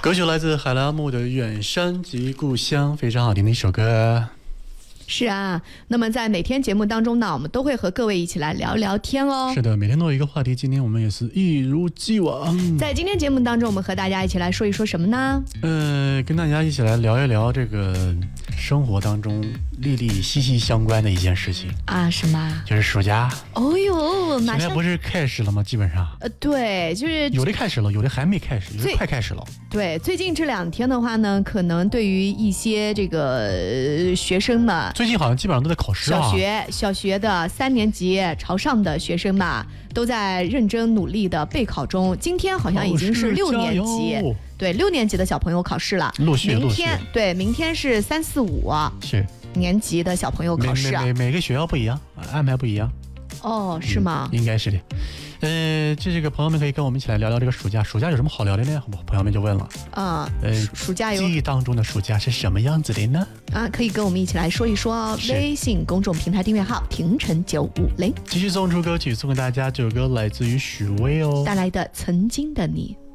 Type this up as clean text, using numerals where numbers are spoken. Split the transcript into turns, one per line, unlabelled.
歌曲来自海拉木的《远山及故乡》，非常好听的一首歌。
是啊，那么在每天节目当中呢，我们都会和各位一起来聊聊天哦。
是的，每天都有一个话题，今天我们也是一如既往。
在今天节目当中，我们和大家一起来说一说什么呢？
跟大家一起来聊一聊这个生活当中息息相关的一件事情
啊，什么？
就是暑假。
哦呦，马上
现在不是开始了吗？基本上。
对，就是
有的开始了，有的还没开始，有的快开始了。
对，最近这2天的话呢，可能对于一些这个学生们。
最近好像基本上都在考试啊，
小学的3年级朝上的学生吧，都在认真努力的备考中。今天好像已经是6年级，对，6年级的小朋友考试了。
陆续。
明天是3、4、5
是
年级的小朋友考试啊。
每个学校不一样，安排不一样。
哦，是吗？
应该是的。这个朋友们可以跟我们一起来聊聊这个暑假。暑假有什么好聊的呢？朋友们就问了。
暑假有
记忆当中的暑假是什么样子的呢？
可以跟我们一起来说一说哦。微信公众平台订阅号廷晨950，
继续送出歌曲送给大家。这首歌来自于许巍带
来的《曾经的你》。